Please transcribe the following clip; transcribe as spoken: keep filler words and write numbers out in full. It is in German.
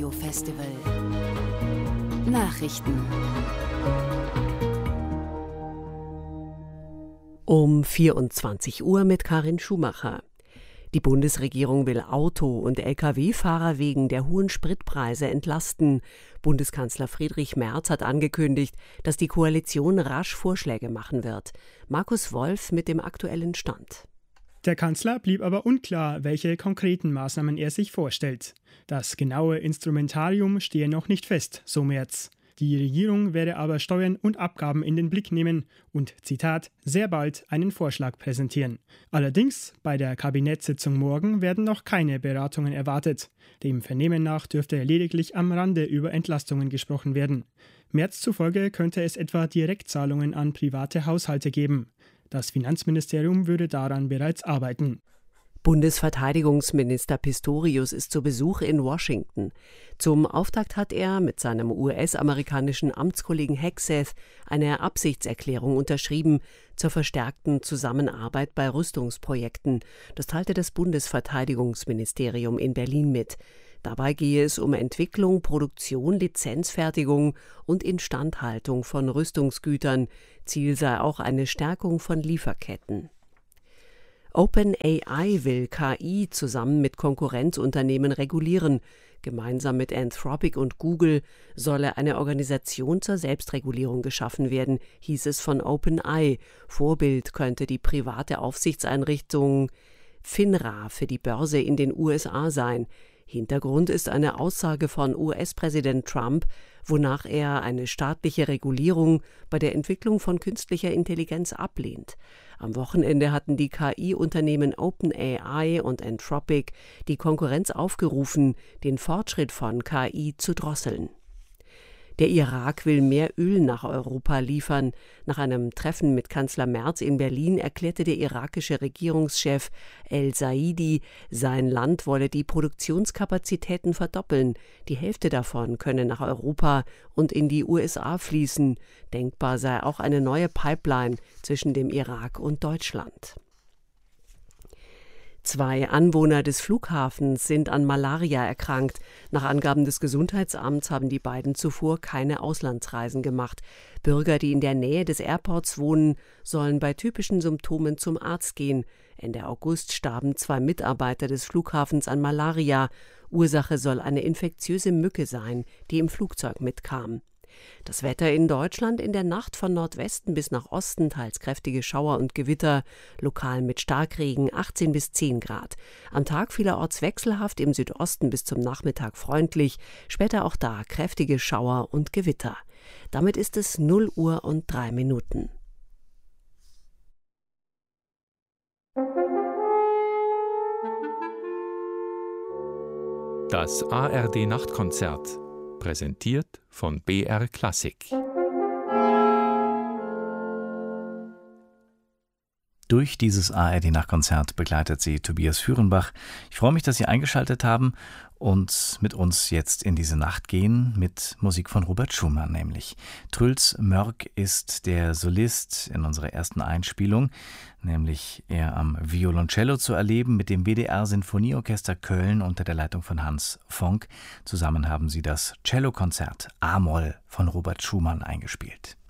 Radiofestival. Nachrichten. Um vierundzwanzig Uhr mit Karin Schumacher. Die Bundesregierung will Auto- und L K W-Fahrer wegen der hohen Spritpreise entlasten. Bundeskanzler Friedrich Merz hat angekündigt, dass die Koalition rasch Vorschläge machen wird. Markus Wolf mit dem aktuellen Stand. Der Kanzler blieb aber unklar, welche konkreten Maßnahmen er sich vorstellt. Das genaue Instrumentarium stehe noch nicht fest, so Merz. Die Regierung werde aber Steuern und Abgaben in den Blick nehmen und, Zitat, sehr bald einen Vorschlag präsentieren. Allerdings, bei der Kabinettssitzung morgen werden noch keine Beratungen erwartet. Dem Vernehmen nach dürfte lediglich am Rande über Entlastungen gesprochen werden. Merz zufolge könnte es etwa Direktzahlungen an private Haushalte geben. Das Finanzministerium würde daran bereits arbeiten. Bundesverteidigungsminister Pistorius ist zu Besuch in Washington. Zum Auftakt hat er mit seinem U S-amerikanischen Amtskollegen Hegseth eine Absichtserklärung unterschrieben zur verstärkten Zusammenarbeit bei Rüstungsprojekten. Das teilte das Bundesverteidigungsministerium in Berlin mit. Dabei gehe es um Entwicklung, Produktion, Lizenzfertigung und Instandhaltung von Rüstungsgütern. Ziel sei auch eine Stärkung von Lieferketten. OpenAI will K I zusammen mit Konkurrenzunternehmen regulieren. Gemeinsam mit Anthropic und Google solle eine Organisation zur Selbstregulierung geschaffen werden, hieß es von OpenAI. Vorbild könnte die private Aufsichtseinrichtung FINRA für die Börse in den U S A sein. Hintergrund ist eine Aussage von U S-Präsident Trump, wonach er eine staatliche Regulierung bei der Entwicklung von künstlicher Intelligenz ablehnt. Am Wochenende hatten die K I-Unternehmen OpenAI und Anthropic die Konkurrenz aufgerufen, den Fortschritt von K I zu drosseln. Der Irak will mehr Öl nach Europa liefern. Nach einem Treffen mit Kanzler Merz in Berlin erklärte der irakische Regierungschef El-Saidi, sein Land wolle die Produktionskapazitäten verdoppeln. Die Hälfte davon könne nach Europa und in die U S A fließen. Denkbar sei auch eine neue Pipeline zwischen dem Irak und Deutschland. Zwei Anwohner des Flughafens sind an Malaria erkrankt. Nach Angaben des Gesundheitsamts haben die beiden zuvor keine Auslandsreisen gemacht. Bürger, die in der Nähe des Airports wohnen, sollen bei typischen Symptomen zum Arzt gehen. Ende August starben zwei Mitarbeiter des Flughafens an Malaria. Ursache soll eine infektiöse Mücke sein, die im Flugzeug mitkam. Das Wetter in Deutschland: in der Nacht von Nordwesten bis nach Osten teils kräftige Schauer und Gewitter, lokal mit Starkregen, achtzehn bis zehn Grad. Am Tag vielerorts wechselhaft, im Südosten bis zum Nachmittag freundlich, später auch da kräftige Schauer und Gewitter. Damit ist es null Uhr und drei Minuten. Das A R D-Nachtkonzert, präsentiert von B R Klassik. Durch dieses A R D-Nachtkonzert begleitet sie Tobias Führenbach. Ich freue mich, dass Sie eingeschaltet haben und mit uns jetzt in diese Nacht gehen, mit Musik von Robert Schumann nämlich. Truls Mörk ist der Solist in unserer ersten Einspielung, nämlich er am Violoncello zu erleben mit dem W D R-Sinfonieorchester Köln unter der Leitung von Hans Fonck. Zusammen haben sie das Cellokonzert A-Moll von Robert Schumann eingespielt.